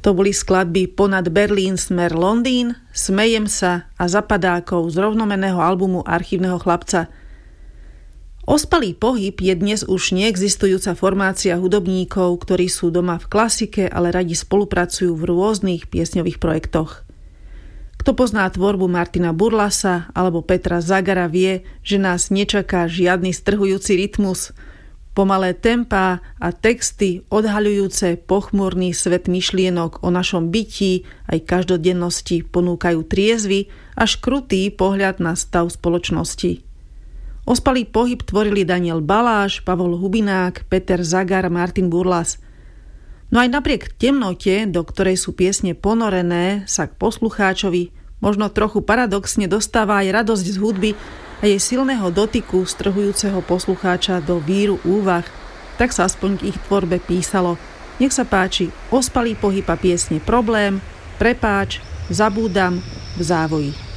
To boli skladby Ponad Berlín smer Londýn, Smejem sa a Zapadákov z rovnomenného albumu Archívneho chlapca. Ospalý pohyb je dnes už neexistujúca formácia hudobníkov, ktorí sú doma v klasike, ale radi spolupracujú v rôznych piesňových projektoch. Kto pozná tvorbu Martina Burlasa alebo Petra Zagara, vie, že nás nečaká žiadny strhujúci rytmus. Pomalé tempá a texty odhaľujúce pochmúrny svet myšlienok o našom bytí aj každodennosti ponúkajú triezvy až krutý pohľad na stav spoločnosti. Ospalý pohyb tvorili Daniel Baláš, Pavol Hubinák, Peter Zagar, Martin Burlas. No aj napriek temnote, do ktorej sú piesne ponorené, sa k poslucháčovi možno trochu paradoxne dostáva aj radosť z hudby a jej silného dotyku strhujúceho poslucháča do víru úvah. Tak sa aspoň k ich tvorbe písalo. Nech sa páči, Ospalý pohyb a piesne Problém, Prepáč, Zabúdam, V závoji.